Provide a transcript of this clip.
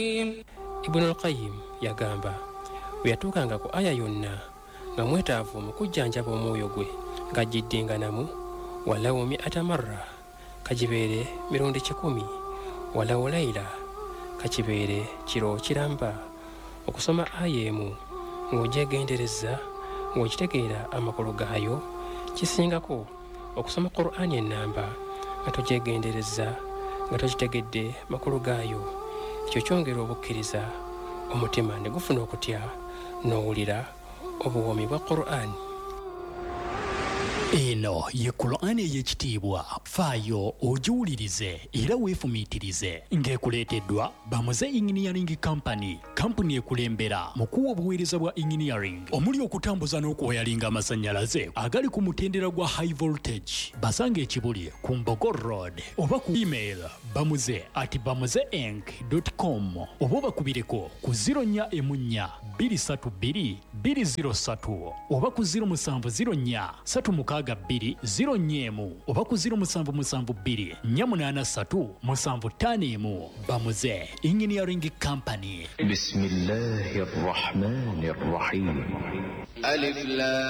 Ibn al-Qayyim yagamba bwe yatuukanga ku aya yonna nga mwetaavu mu kujjanjaba omwoyo gwe ng'agiddinganamu walawo mi'ata marra kagibeere mirundi 100 walawo layla kakibeere kiro kiramba okusoma aya emu ng'ogyegendereza ng'okitegeera amakulu gaayo kisingako okusoma Qur'ani ennamba nga togyegendereza nga tokitegedde makulu gaayo. Ekyo kyongera obukkiriza omutima ne gufuna okutya n'owulira obuwomi bwa Qur'ani. Eno ye Qur'ani ey'ekitiibwa, faayo ogiwulirize era weefumiitirize, ng'ekuleeteddwa Bamuze Engineering Company, kampuni ekulembera mu kuwa obuweereza bwa engineering omuli okutambuza n'okuwayalinga amasannyalaze agali ku mutendera gwa high voltage. Basanga ekibuli ku Mbogo Road oba ku email bamuze@bamuzeinc.com oba obakubireko ku 0414 232 203 oba ku 0704 362 oba ku 0772 483 751. Bamuze Engineering Company. Bismillahir Rahmanir Rahim. Alif Lam